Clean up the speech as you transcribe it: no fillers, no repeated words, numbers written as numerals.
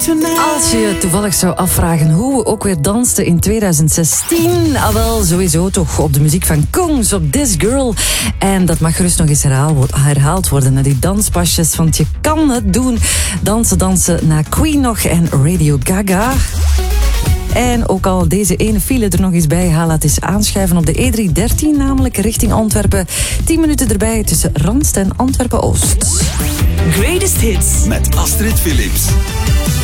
Als je je toevallig zou afvragen hoe we ook weer dansten in 2016, wel sowieso toch op de muziek van Kungs, op This Girl. En dat mag gerust nog eens herhaald worden naar die danspasjes, want je kan het doen. Dansen naar Queen nog en Radio Gaga. En ook al deze ene file er nog eens bij, ga laat eens aanschuiven op de E313, namelijk richting Antwerpen. 10 minuten erbij tussen Randst en Antwerpen-Oost. Greatest Hits met Astrid Philips.